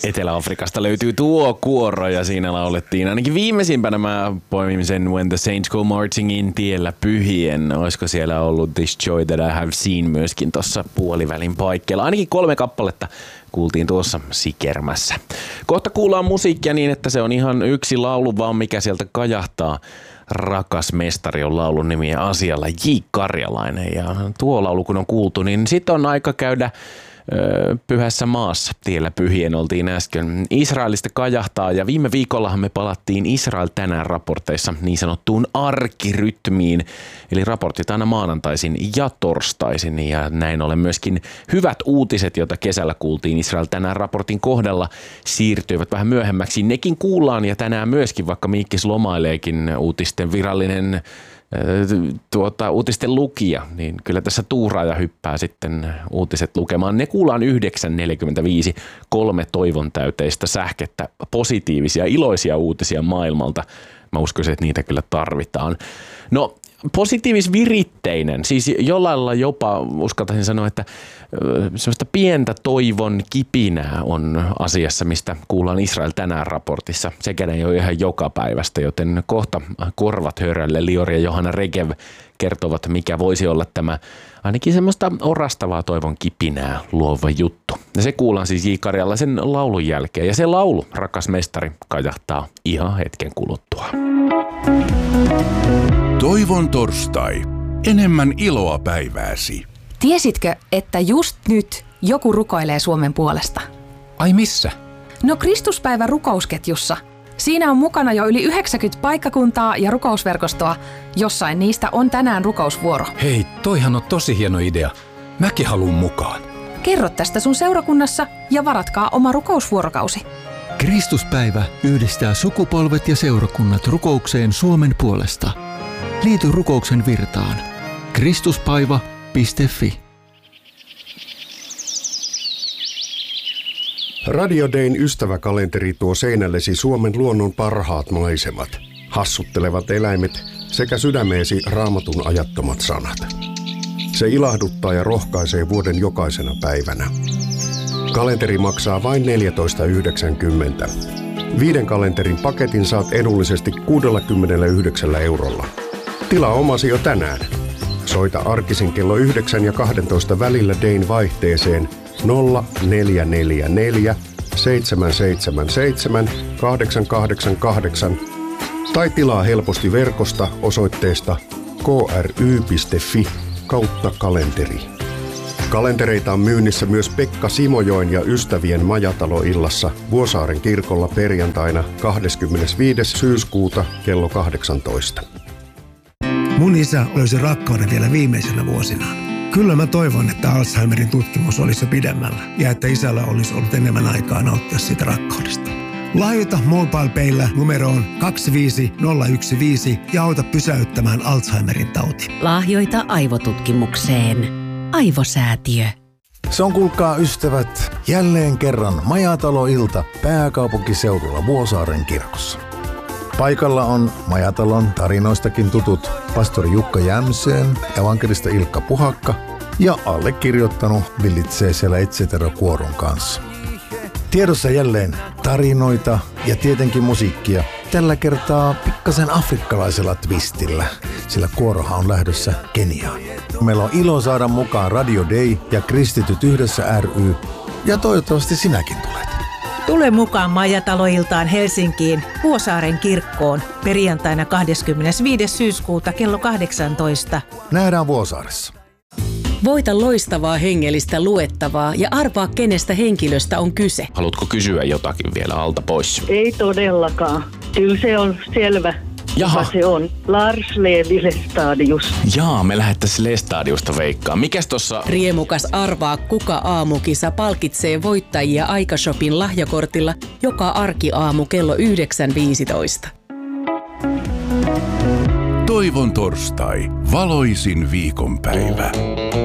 Etelä-Afrikasta löytyy tuo kuoro ja siinä laulettiin ainakin viimeisimpänä mä poimin sen When the Saints Go Marching In tiellä pyhien. Olisiko siellä ollut This Joy That I Have Seen myöskin tuossa puolivälin paikkeilla. Ainakin 3 kappaletta kuultiin tuossa sikermässä. Kohta kuullaan musiikkia niin, että se on ihan yksi laulu vaan mikä sieltä kajahtaa. Rakas mestari on laulun nimi ja asialla J. Karjalainen. Ja tuo laulu kun on kuultu, niin sitten on aika käydä pyhässä maassa. Tiellä pyhien oltiin äsken. Israelista kajahtaa ja viime viikollahan me palattiin Israel tänään raporteissa niin sanottuun arkirytmiin. Eli raportit aina maanantaisin ja torstaisin ja näin ollen myöskin hyvät uutiset, joita kesällä kuultiin Israel tänään raportin kohdalla siirtyivät vähän myöhemmäksi. Nekin kuullaan ja tänään myöskin, vaikka Miikkis lomaileekin uutisten virallinen uutisten lukija, niin kyllä tässä tuuraaja hyppää sitten uutiset lukemaan. Ne kuullaan 9.45, 3 toivon täyteistä sähkettä, positiivisia, iloisia uutisia maailmalta. Mä uskoisin, että niitä kyllä tarvitaan. No, positiivisviritteinen, siis jollain lailla jopa uskaltaisin sanoa, että semmoista pientä toivon kipinää on asiassa, mistä kuullaan Israel tänään raportissa. Sekään ei ole ihan joka päivästä, joten kohta korvat höyrälle Lior ja Johanna Regev kertovat, mikä voisi olla tämä ainakin semmoista orastavaa toivon kipinää luova juttu. Ja se kuullaan siis J. Karjalaisen laulun jälkeen ja se laulu, rakas mestari, kajahtaa ihan hetken kuluttua. Toivon torstai. Enemmän iloa päivääsi. Tiesitkö, että just nyt joku rukoilee Suomen puolesta? Ai missä? No Kristuspäivän rukousketjussa. Siinä on mukana jo yli 90 paikkakuntaa ja rukousverkostoa. Jossain niistä on tänään rukousvuoro. Hei, toihan on tosi hieno idea. Mäkin haluun mukaan. Kerro tästä sun seurakunnassa ja varatkaa oma rukousvuorokausi. Kristuspäivä yhdistää sukupolvet ja seurakunnat rukoukseen Suomen puolesta. Liity rukouksen virtaan. Kristuspaiva.fi. Radio Dayn ystäväkalenteri tuo seinällesi Suomen luonnon parhaat maisemat, hassuttelevat eläimet sekä sydämeesi Raamatun ajattomat sanat. Se ilahduttaa ja rohkaisee vuoden jokaisena päivänä. Kalenteri maksaa vain 14,90. 5 kalenterin paketin saat edullisesti 69 eurolla. Tilaa omasi jo tänään. Soita arkisin kello 9 ja 12 välillä Dayn vaihteeseen 0444 777 888 tai tilaa helposti verkosta osoitteesta kry.fi/kalenteri. Kalentereita on myynnissä myös Pekka Simojoen ja ystävien majataloillassa Vuosaaren kirkolla perjantaina 25. syyskuuta kello 18. Mun isä löysi rakkauden vielä viimeisenä vuosinaan. Kyllä mä toivon, että Alzheimerin tutkimus olisi jo pidemmällä ja että isällä olisi ollut enemmän aikaa nauttia siitä rakkaudesta. Lahjoita MobilePayllä numeroon 25015 ja auta pysäyttämään Alzheimerin tauti. Lahjoita aivotutkimukseen. Aivosäätiö. Se on, kuulkaa ystävät, jälleen kerran majataloilta pääkaupunkiseudulla Vuosaaren kirkossa. Paikalla on majatalon tarinoistakin tutut pastori Jukka Jämseen, evankelista Ilkka Puhakka ja allekirjoittanut villitsee siellä Etsetera-kuoron kanssa. Tiedossa jälleen tarinoita ja tietenkin musiikkia. Tällä kertaa pikkasen afrikkalaisella twistillä, sillä kuorohan on lähdössä Keniaan. Meillä on ilo saada mukaan Radio Day ja Kristityt yhdessä ry ja toivottavasti sinäkin tulet. Tule mukaan majataloiltaan Helsinkiin Vuosaaren kirkkoon perjantaina 25. syyskuuta kello 18. Nähdään Vuosaaressa. Voita loistavaa hengellistä luettavaa ja arvaa kenestä henkilöstä on kyse. Haluatko kysyä jotakin vielä alta pois? Ei todellakaan. Kyllä se on selvä. Jaha. Se on Lars Levi Lestadius. Jaa, me lähettäisiin Lestadiusta veikkaan. Mikäs tossa? Riemukas arvaa kuka aamukisa palkitsee voittajia Aikashopin lahjakortilla joka arkiaamu kello 9.15. Toivon torstai. Valoisin viikonpäivä.